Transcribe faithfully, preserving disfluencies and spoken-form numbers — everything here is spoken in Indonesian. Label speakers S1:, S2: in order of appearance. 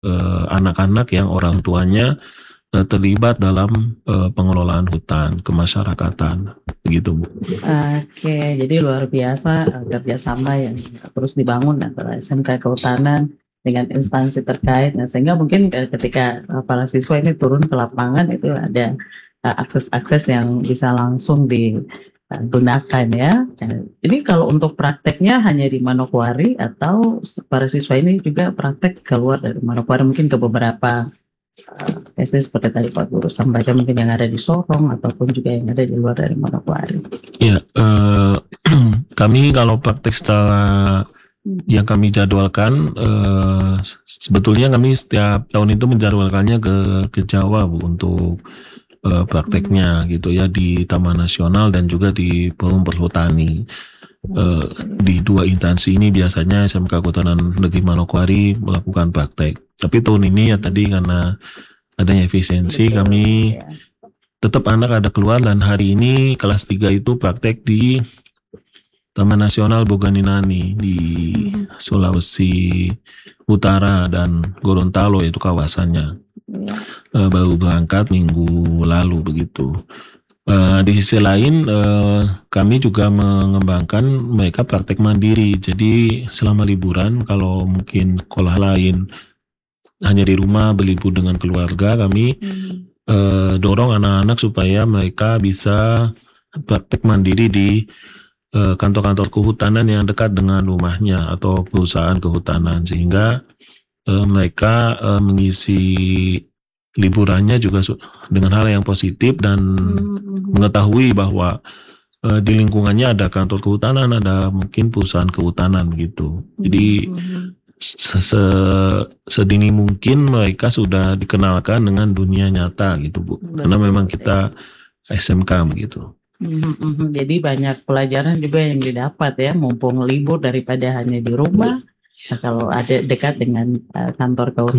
S1: uh, anak-anak yang orang tuanya uh, terlibat dalam uh, pengelolaan hutan kemasyarakatan, begitu Bu.
S2: Oke, jadi luar biasa uh, kerjasama yang terus dibangun antara S M K Kehutanan dengan instansi terkait, nah, sehingga mungkin uh, ketika uh, para siswa ini turun ke lapangan itu ada uh, akses-akses yang bisa langsung digunakan ya. Uh, ini kalau untuk prakteknya hanya di Manokwari atau para siswa ini juga praktek keluar dari Manokwari mungkin ke beberapa S D seperti tadi Pak Guru sampaikan mungkin yang ada di Sorong ataupun juga yang ada di luar dari Manokwari.
S1: Ya, uh, kami kalau praktek secara yang kami jadwalkan, uh, sebetulnya kami setiap tahun itu menjadwalkannya ke ke Jawa Bu untuk uh, prakteknya gitu ya, di Taman Nasional dan juga di Forum Perhutani. Uh, di dua instansi ini biasanya S M K Kehutanan Negeri Manokwari melakukan praktek. Tapi tahun ini ya tadi karena adanya efisiensi,
S2: Betul,
S1: kami
S2: ya.
S1: tetap anak ada keluar, dan hari ini kelas tiga itu praktek di Taman Nasional Boganinani di Sulawesi Utara dan Gorontalo, itu kawasannya.
S2: Ya.
S1: Uh, baru berangkat minggu lalu begitu. Uh, di sisi lain uh, kami juga mengembangkan mereka praktek mandiri. Jadi selama liburan kalau mungkin sekolah lain hanya di rumah berlibur dengan keluarga, kami hmm. uh, dorong anak-anak supaya mereka bisa praktek mandiri di uh, kantor-kantor kehutanan yang dekat dengan rumahnya atau perusahaan kehutanan, sehingga uh, mereka uh, mengisi liburannya juga dengan hal yang positif dan hmm. mengetahui bahwa uh, di lingkungannya ada kantor kehutanan, ada mungkin perusahaan kehutanan begitu. Jadi hmm. sedini mungkin mereka sudah dikenalkan dengan dunia nyata gitu Bu. Betul, karena memang kita S M K begitu.
S2: Hmm. Jadi banyak pelajaran juga yang didapat ya, mumpung libur daripada hanya di rumah. Nah, kalau ada dekat dengan uh, kantor kehutanan